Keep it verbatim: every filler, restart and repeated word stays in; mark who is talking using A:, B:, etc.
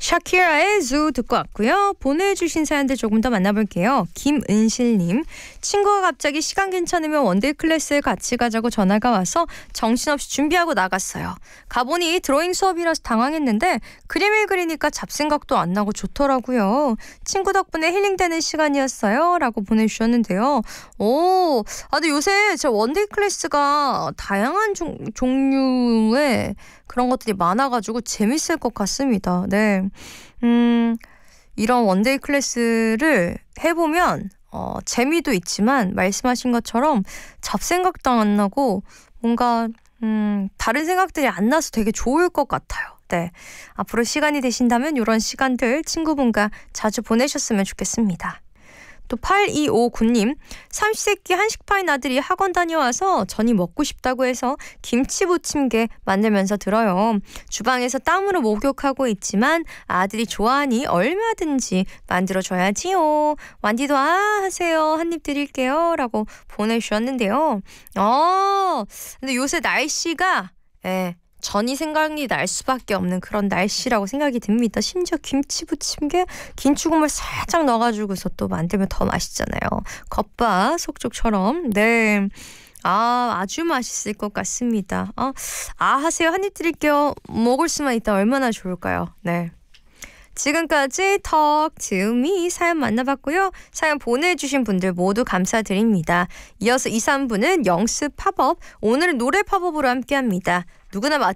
A: 샤키라의 주 듣고 왔고요. 보내주신 사연들 조금 더 만나볼게요. 김은실님, 친구가 갑자기 시간 괜찮으면 원데이 클래스에 같이 가자고 전화가 와서 정신없이 준비하고 나갔어요. 가보니 드로잉 수업이라서 당황했는데 그림을 그리니까 잡생각도 안 나고 좋더라고요. 친구 덕분에 힐링되는 시간이었어요 라고 보내주셨는데요. 오, 아 근데 요새 저 원데이 클래스가 다양한 종, 종류의 그런 것들이 많아가지고 재밌을 것 같습니다. 네, 음, 이런 원데이 클래스를 해보면 어, 재미도 있지만 말씀하신 것처럼 잡생각도 안 나고 뭔가 음, 다른 생각들이 안 나서 되게 좋을 것 같아요. 네, 앞으로 시간이 되신다면 이런 시간들 친구분과 자주 보내셨으면 좋겠습니다. 또 팔이오구님, 삼시세끼 한식파인 아들이 학원 다녀와서 전이 먹고 싶다고 해서 김치부침개 만들면서 들어요. 주방에서 땀으로 목욕하고 있지만 아들이 좋아하니 얼마든지 만들어줘야지요. 완디도 아 하세요. 한입 드릴게요 라고 보내주셨는데요. 아, 근데 요새 날씨가 예, 전이 생각이 날 수밖에 없는 그런 날씨라고 생각이 듭니다. 심지어 김치부침개 김치국물 살짝 넣어가지고서 또 만들면 더 맛있잖아요. 겉바 속촉처럼. 네, 아 아주 맛있을 것 같습니다. 아, 아 하세요. 한입 드릴게요. 먹을 수만 있다 얼마나 좋을까요. 네, 지금까지 Talk to Me 사연 만나봤고요. 사연 보내주신 분들 모두 감사드립니다. 이어서 이, 삼 부는 영스 팝업, 오늘은 노래 팝업으로 함께합니다. 누구나